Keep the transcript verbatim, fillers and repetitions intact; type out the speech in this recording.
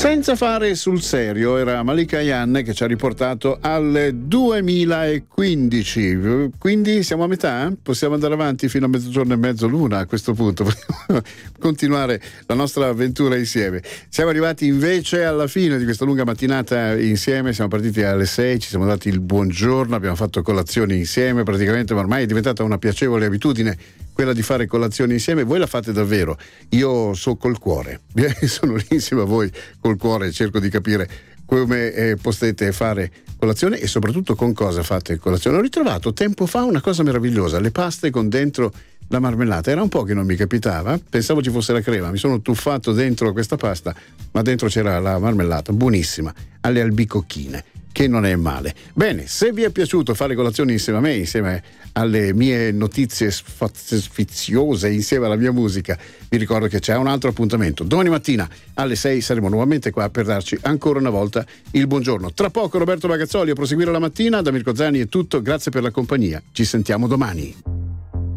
Senza fare sul serio, era Malika Ayane che ci ha riportato al duemilaquindici. Quindi siamo a metà? Possiamo andare avanti fino a mezzogiorno e mezzo, l'una a questo punto. Continuare la nostra avventura insieme. Siamo arrivati invece alla fine di questa lunga mattinata insieme. Siamo partiti alle sei, ci siamo dati il buongiorno, abbiamo fatto colazioni insieme praticamente, ma ormai è diventata una piacevole abitudine quella di fare colazioni insieme. Voi la fate davvero, io so col cuore, sono lì insieme a voi col cuore, cerco di capire come eh, potete fare colazione e soprattutto con cosa fate colazione. Ho ritrovato tempo fa una cosa meravigliosa, le paste con dentro la marmellata. Era un po' che non mi capitava, pensavo ci fosse la crema, mi sono tuffato dentro questa pasta, ma dentro c'era la marmellata, buonissima, alle albicocchine, che non è male. Bene, se vi è piaciuto fare colazioni insieme a me, insieme alle mie notizie sfiziose, insieme alla mia musica, vi ricordo che c'è un altro appuntamento. Domani mattina alle sei saremo nuovamente qua per darci ancora una volta il buongiorno. Tra poco Roberto Bagazzoli a proseguire la mattina. Da Mirko Zani è tutto, grazie per la compagnia. Ci sentiamo domani.